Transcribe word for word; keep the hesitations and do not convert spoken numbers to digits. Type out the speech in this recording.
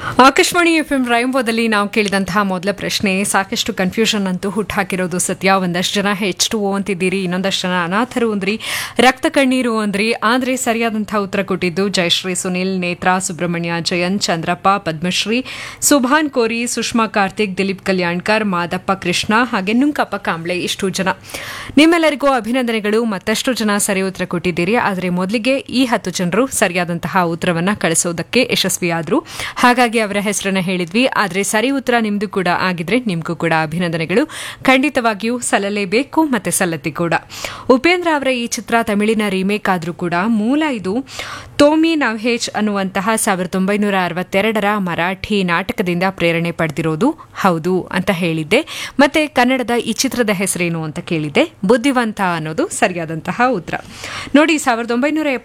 Akashvani F M ರೈಂಬೋದಲ್ಲಿ ನಾವು ಕೇಳಿದಂತಹ ಮೊದಲ ಪ್ರಶ್ನೆ ಸಾಕಷ್ಟು ಕನ್ಫ್ಯೂಷನ್ ಅಂತೂ ಹುಟ್ಟಾಕಿರೋದು ಸತ್ಯ. ಒಂದಷ್ಟು ಜನ ಹೆಚ್ ಟು ಓ ಅಂತಿದ್ದೀರಿ, ಇನ್ನೊಂದಷ್ಟು ಜನ ಅನಾಥರು ಅಂದ್ರಿ, ರಕ್ತ ಕಣ್ಣೀರು ಅಂದ್ರಿ. ಆದರೆ ಸರಿಯಾದಂತಹ ಉತ್ತರ ಕೊಟ್ಟಿದ್ದು ಜಯಶ್ರೀ, ಸುನಿಲ್, ನೇತ್ರಾ, ಸುಬ್ರಹ್ಮಣ್ಯ, ಜಯಂತ್, ಚಂದ್ರಪ್ಪ, ಪದ್ಮಶ್ರೀ, ಸುಭಾನ್ ಕೋರಿ, ಸುಷ್ಮಾ ಕಾರ್ತಿಕ್, ದಿಲೀಪ್ ಕಲ್ಯಾಣ್ಕರ್, ಮಾದಪ್ಪ ಕೃಷ್ಣ ಹಾಗೆ ನುಂಕಪ್ಪ ಕಾಂಬ್ಳೆ. ಇಷ್ಟು ಜನ ನಿಮ್ಮೆಲ್ಲರಿಗೂ ಅಭಿನಂದನೆಗಳು. ಮತ್ತಷ್ಟು ಜನ ಸರಿ ಉತ್ತರ ಕೊಟ್ಟಿದ್ದೀರಿ. ಆದರೆ ಮೊದಲಿಗೆ ಈ ಹತ್ತು ಜನರು ಸರಿಯಾದಂತಹ ಉತ್ತರವನ್ನು ಕಳಿಸೋದಕ್ಕೆ ಯಶಸ್ವಿಯಾದರು. ಹಾಗಾಗಿ ಅವರ ಹೆಸರನ್ನ ಹೇಳಿದ್ವಿ. ಆದರೆ ಸರಿ ಉತ್ತರ ನಿಮ್ದು ಕೂಡ ಆಗಿದ್ರೆ ನಿಮ್ಗೂ ಕೂಡ ಅಭಿನಂದನೆಗಳು. ಖಂಡಿತವಾಗಿಯೂ ಸಲ್ಲಲೇಬೇಕು ಮತ್ತೆ ಸಲ್ಲತಿ ಕೂಡ. ಉಪೇಂದ್ರ ಅವರ ಈ ಚಿತ್ರ ತಮಿಳಿನ ರೀಮೇಕ್ ಆದರೂ ಕೂಡ ಮೂಲ ಇದು ತೋಮಿ ನವ್ಹೇಜ್ ಅನ್ನುವಂತಹ ಸಾವಿರದ ಒಂಬೈನೂರ ಅರವತ್ತೆರಡರ ಮರಾಠಿ ನಾಟಕದಿಂದ ಪ್ರೇರಣೆ ಪಡೆದಿರೋದು ಹೌದು ಅಂತ ಹೇಳಿದ್ದೆ. ಮತ್ತೆ ಕನ್ನಡದ ಈ ಚಿತ್ರದ ಹೆಸರೇನು ಅಂತ ಕೇಳಿದ್ದೆ. ಬುದ್ಧಿವಂತ ಅನ್ನೋದು ಸರಿಯಾದಂತಹ ಉತ್ತರ. ನೋಡಿ, ಸಾವಿರದ ಒಂಬೈನೂರ